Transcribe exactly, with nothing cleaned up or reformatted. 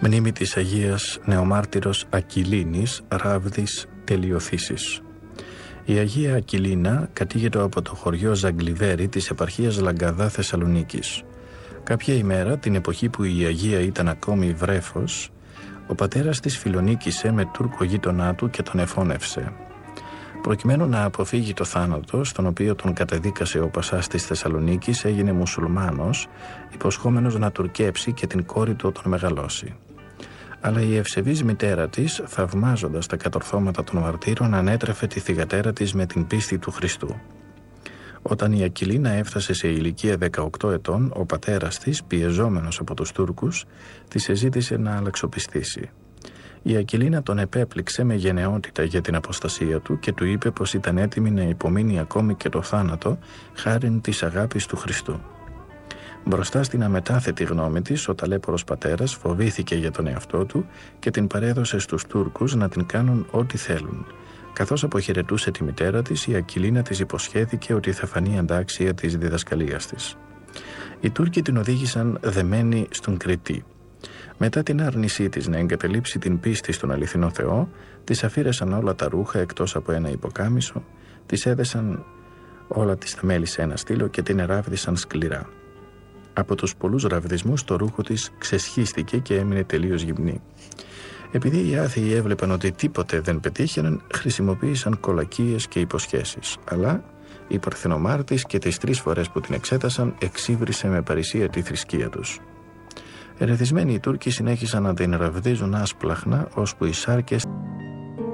Μνήμη της Αγίας Νεομάρτυρος Ακυλίνης, ράβδης Τελειοθύσης. Η Αγία Ακυλίνα κατήγεται από το χωριό Ζαγκλιβέρι της επαρχίας Λαγκαδά Θεσσαλονίκης. Κάποια ημέρα, την εποχή που η Αγία ήταν ακόμη βρέφος, ο πατέρας της φιλονίκησε με Τούρκο γείτονά του και τον εφώνευσε. Προκειμένου να αποφύγει το θάνατο, στον οποίο τον κατεδίκασε ο Πασάς της Θεσσαλονίκης, έγινε μουσουλμάνος, υποσχόμενος να τουρκέψει και την κόρη του τον μεγαλώσει. Αλλά η ευσεβής μητέρα της, θαυμάζοντας τα κατορθώματα των μαρτύρων, ανέτρεφε τη θυγατέρα της με την πίστη του Χριστού. Όταν η Ακυλίνα έφτασε σε ηλικία δεκαοκτώ ετών, ο πατέρας της, πιεζόμενος από τους Τούρκους, της εζήτησε να αλλαξοπιστήσει. Η Ακυλίνα τον επέπληξε με γενναιότητα για την αποστασία του και του είπε πως ήταν έτοιμη να υπομείνει ακόμη και το θάνατο, χάριν της αγάπης του Χριστού. Μπροστά στην αμετάθετη γνώμη της, ο ταλέπορος πατέρας φοβήθηκε για τον εαυτό του και την παρέδωσε στους Τούρκους να την κάνουν ό,τι θέλουν. Καθώς αποχαιρετούσε τη μητέρα της, η Ακυλίνα της υποσχέθηκε ότι θα φανεί αντάξια της διδασκαλίας της. Οι Τούρκοι την οδήγησαν δεμένη στον Κρητή. Μετά την άρνησή της να εγκαταλείψει την πίστη στον αληθινό Θεό, της αφήρεσαν όλα τα ρούχα εκτός από ένα υποκάμισο, της έδεσαν όλα τις τα μέλη σε ένα στήλο και την εράβδισαν σκληρά. Από τους πολλούς ραβδισμούς το ρούχο της ξεσχίστηκε και έμεινε τελείως γυμνή. Επειδή οι άθεοι έβλεπαν ότι τίποτε δεν πετύχαιναν, χρησιμοποίησαν κολακίες και υποσχέσεις. Αλλά η Παρθενομάρτης και τις τρεις φορές που την εξέτασαν εξύβρισε με παρησία τη θρησκεία τους. Ερεθισμένοι οι Τούρκοι συνέχισαν να την ραβδίζουν άσπλαχνα, ώσπου οι σάρκες